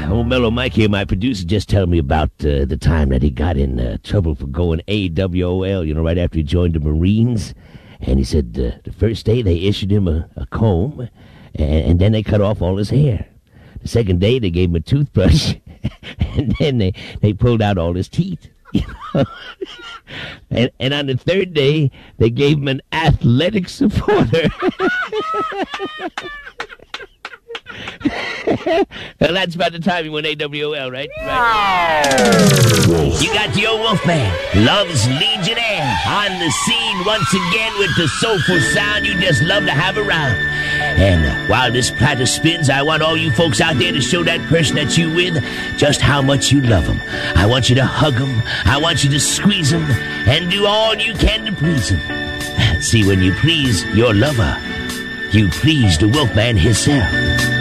Old Mellow Mike here, my producer, just telling me about the time that he got in trouble for going AWOL, right after he joined the Marines. And he said the first day they issued him a comb, and then they cut off all his hair. The second day they gave him a toothbrush, and then they pulled out all his teeth. And on the third day, they gave him an athletic supporter. Well, that's about the time he went AWOL, right? You got the old Wolfman, Love's Legionnaire, on the scene once again with the soulful sound you just love to have around. And while this platter spins, I want all you folks out there to show that person that you with just how much you love him. I want you to hug him. I want you to squeeze him and do all you can to please him. See, when you please your lover, you please the Wolfman himself.